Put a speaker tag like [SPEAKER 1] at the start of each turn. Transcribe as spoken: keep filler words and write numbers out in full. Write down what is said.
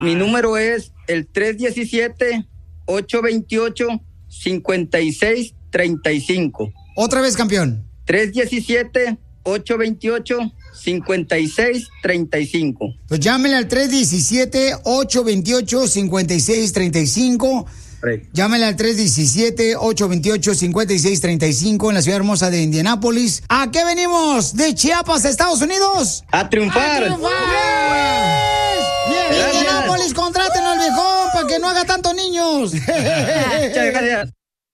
[SPEAKER 1] Mi número es el tres diecisiete, ocho veintiocho, cincuenta y seis treinta y cinco.
[SPEAKER 2] Otra vez, campeón.
[SPEAKER 1] tres diecisiete, ocho veintiocho, cincuenta y seis treinta y cinco.
[SPEAKER 2] Pues llámenle al tres diecisiete, ocho veintiocho, cincuenta y seis treinta y cinco. Llámenle al tres diecisiete, ocho veintiocho, cincuenta y seis treinta y cinco en la ciudad hermosa de Indianápolis. ¿A qué venimos? ¿De Chiapas, Estados Unidos?
[SPEAKER 1] ¡A triunfar!
[SPEAKER 2] ¡A triunfar! Bien, Indianápolis, contrátenos al viejón para que no haga tantos niños.
[SPEAKER 1] Muchas gracias.